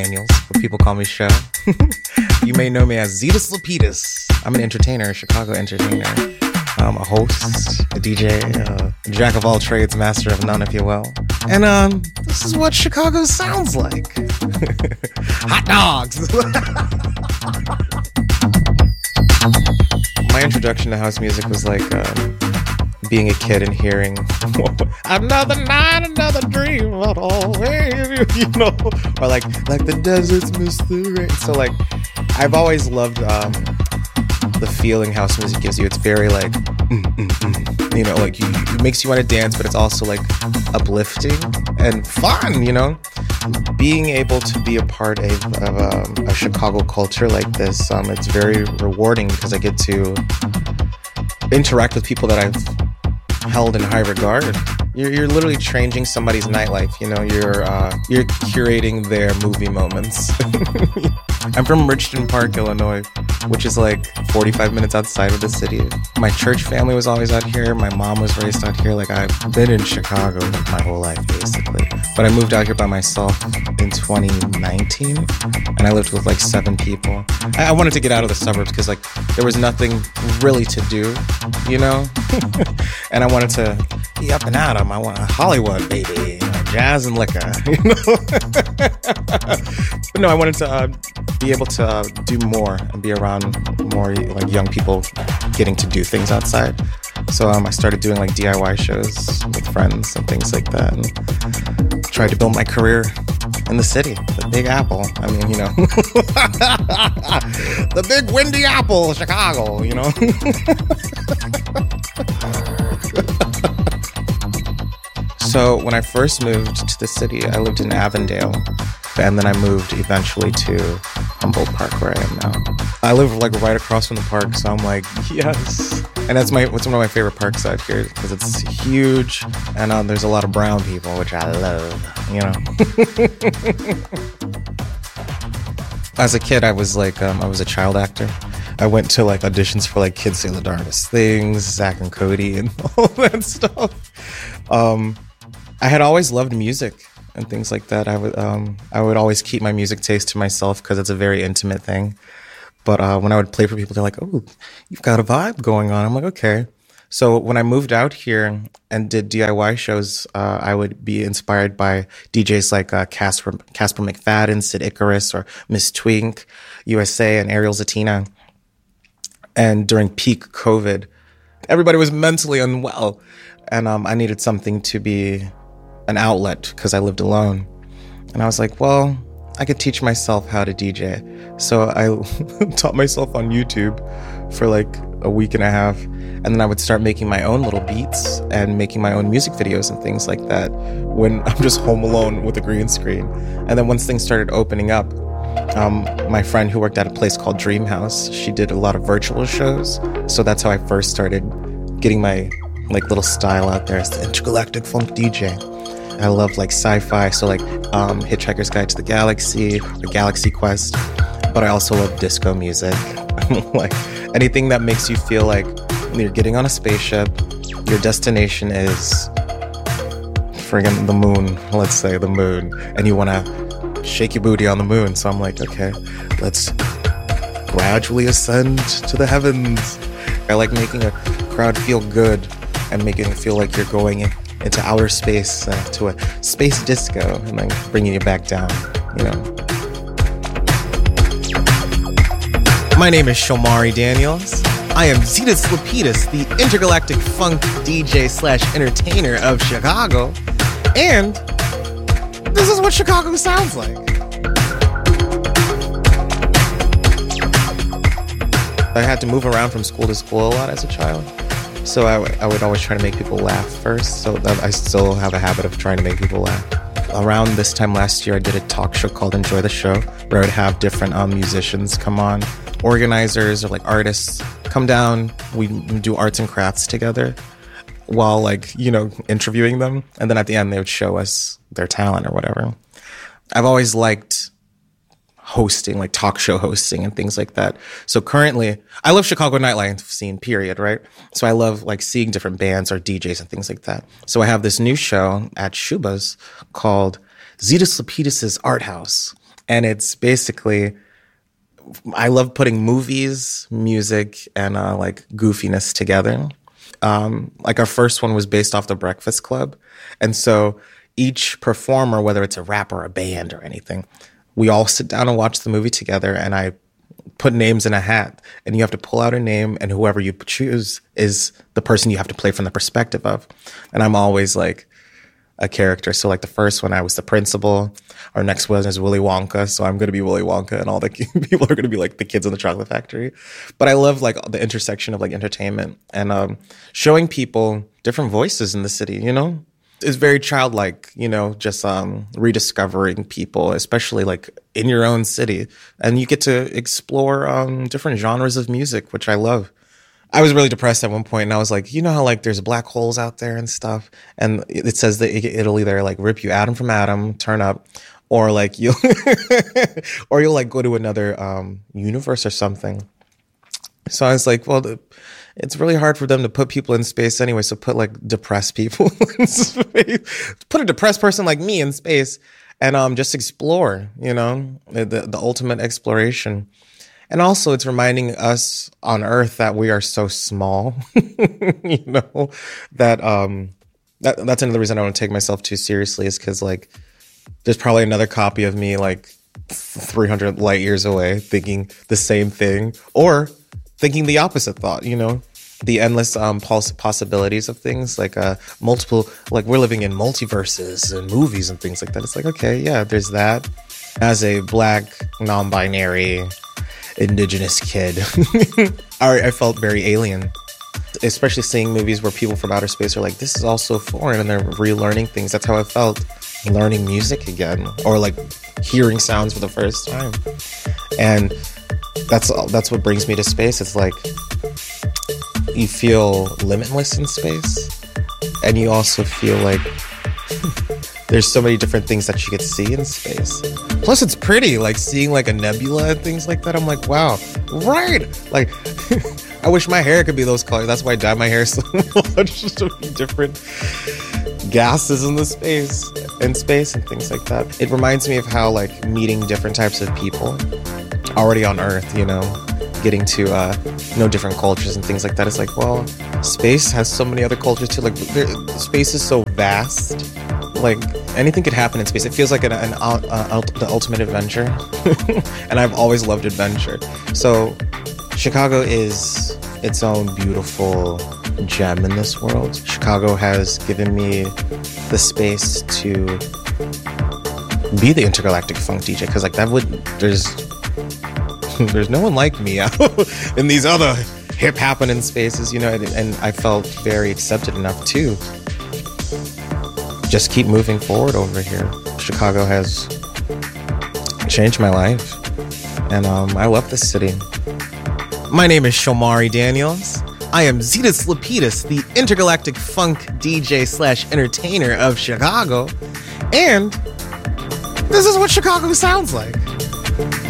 Daniels, but people call me Show. You may know me as Zetas Lapidus. I'm an entertainer, a Chicago entertainer. A host, a DJ, a jack of all trades, master of none, if you will. And this is what Chicago sounds like. Hot dogs! My introduction to house music was like being a kid and hearing another night, another dream, but always, you know, or like the deserts miss the rain. So like, I've always loved the feeling house music gives you. It's very like, you know, like it makes you want to dance, but it's also like uplifting and fun, you know? Being able to be a part of a Chicago culture like this, it's very rewarding because I get to interact with people that I've held in high regard. You're literally changing somebody's nightlife, you know, you're curating their movie moments. I'm from Richmond Park, Illinois, which is like 45 minutes outside of the city. My church family was always out here. My mom was raised out here. Like, I've been in Chicago like my whole life, basically. But I moved out here by myself in 2019, and I lived with like 7 people. I wanted to get out of the suburbs because like there was nothing really to do, you know? And I wanted to be up and at 'em. I want Hollywood, baby, jazz and liquor, you know? But no, I wanted to be able to do more and be around more like young people getting to do things outside. So I started doing like DIY shows with friends and things like that, and tried to build my career in the city, the Big Apple. I mean, you know, the big windy apple, Chicago, you know. So when I first moved to the city, I lived in Avondale, and then I moved eventually to Humboldt Park, where I am now. I live like right across from the park, so I'm like, yes. And that's one of my favorite parks out here because it's huge, and there's a lot of brown people, which I love, you know. As a kid, I was like, I was a child actor. I went to like auditions for like Kids Say the Darndest Things, Zack and Cody, and all that stuff. I had always loved music and things like that. I would always keep my music taste to myself because it's a very intimate thing. But when I would play for people, they're like, "Oh, you've got a vibe going on." I'm like, "Okay." So when I moved out here and did DIY shows, I would be inspired by DJs like Casper McFadden, Sid Icarus, or Miss Twink, USA, and Ariel Zatina. And during peak COVID, everybody was mentally unwell, and I needed something to be an outlet because I lived alone. And I was like, well, I could teach myself how to DJ. So I taught myself on YouTube for like a week and a half, and then I would start making my own little beats and making my own music videos and things like that when I'm just home alone with a green screen. And then once things started opening up, my friend who worked at a place called Dream House, she did a lot of virtual shows. So that's how I first started getting my like little style out there as the intergalactic funk DJ. I love like sci-fi, so like Hitchhiker's Guide to the Galaxy or Galaxy Quest, but I also love disco music. Like anything that makes you feel like you're getting on a spaceship, your destination is friggin' the moon, let's say the moon, and you want to shake your booty on the moon. So I'm like, okay, let's gradually ascend to the heavens. I like making a crowd feel good and making it feel like you're going into outer space, to a space disco, and then bringing you back down, you know. My name is Shomari Daniels. I am Zetas Lapidus, the intergalactic funk DJ / entertainer of Chicago, and this is what Chicago sounds like. I had to move around from school to school a lot as a child. So I would always try to make people laugh first. So I still have a habit of trying to make people laugh. Around this time last year, I did a talk show called Enjoy the Show, where I would have different musicians come on, organizers or like artists come down. We do arts and crafts together while like, you know, interviewing them. And then at the end, they would show us their talent or whatever. I've always liked hosting, like talk show hosting and things like that. So currently, I love Chicago nightlife scene, period, right? So I love like seeing different bands or DJs and things like that. So I have this new show at Shuba's called Zetas Lapidus' Art House. And it's basically, I love putting movies, music, and like goofiness together. Like our first one was based off The Breakfast Club. And so each performer, whether it's a rapper or a band or anything, we all sit down and watch the movie together, and I put names in a hat, and you have to pull out a name, and whoever you choose is the person you have to play from the perspective of. And I'm always like a character. So like the first one, I was the principal. Our next one is Willy Wonka. So I'm going to be Willy Wonka, and all the people are going to be like the kids in the chocolate factory. But I love like the intersection of like entertainment and showing people different voices in the city, you know? It's very childlike, you know, just rediscovering people, especially like in your own city. And you get to explore different genres of music, which I love. I was really depressed at one point, and I was like, you know how like there's black holes out there and stuff, and it says that it'll either like rip you atom from atom, turn up, or like you'll or you'll like go to another universe or something. So I was like, well, it's really hard for them to put people in space anyway, so put like depressed people in space. Put a depressed person like me in space, and just explore, you know, the ultimate exploration. And also it's reminding us on Earth that we are so small, you know, that's another reason I don't take myself too seriously, is because like there's probably another copy of me like 300 light years away thinking the same thing, or thinking the opposite thought, you know, the endless possibilities of things, like multiple, like we're living in multiverses and movies and things like that. It's like, okay, yeah, there's that. As a Black, non-binary, indigenous kid, I felt very alien, especially seeing movies where people from outer space are like, this is all so foreign, and they're relearning things. That's how I felt learning music again, or like hearing sounds for the first time. And that's what brings me to space. It's like you feel limitless in space, and you also feel like there's so many different things that you get to see in space. Plus it's pretty, like seeing like a nebula and things like that. I'm like, wow, right? Like I wish my hair could be those colors. That's why I dye my hair so much, just to be different gases in space and things like that. It reminds me of how like meeting different types of people already on Earth, you know, getting to know different cultures and things like that. It's like, well, space has so many other cultures too. Like space is so vast. Like anything could happen in space. It feels like the ultimate adventure. And I've always loved adventure. So Chicago is its own beautiful gem in this world. Chicago has given me the space to be the intergalactic funk DJ, because like there's no one like me out in these other hip happening spaces, you know, and I felt very accepted enough to just keep moving forward over here. Chicago has changed my life, and I love this city. My name is Shomari Daniels. I am Zetus Lapidus, the intergalactic funk DJ / entertainer of Chicago, and this is what Chicago sounds like.